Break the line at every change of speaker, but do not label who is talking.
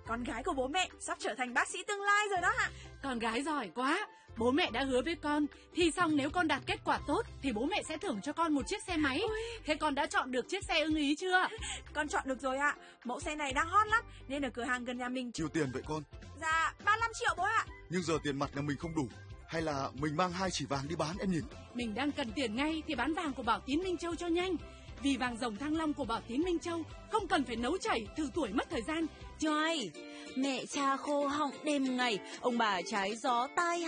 con gái của bố mẹ sắp trở thành bác sĩ tương lai rồi đó ạ.
Con gái giỏi quá. Bố mẹ đã hứa với con, thi xong nếu con đạt kết quả tốt thì bố mẹ sẽ thưởng cho con một chiếc xe máy. Thế con đã chọn được chiếc xe ưng ý chưa?
Con chọn được rồi ạ. Mẫu xe này đang hot lắm nên ở cửa hàng gần nhà mình.
Nhiều tiền vậy con?
Dạ 35 triệu bố ạ.
Nhưng giờ tiền mặt nhà mình không đủ. Hay là mình mang 2 chỉ vàng đi bán em nhỉ?
Mình đang cần tiền ngay thì bán vàng của Bảo Tín Minh Châu cho nhanh. Vì vàng rồng Thăng Long của Bảo Tín Minh Châu không cần phải nấu chảy, thử tuổi mất thời gian.
Choai, mẹ cha khô họng đêm ngày, ông bà trái gió tai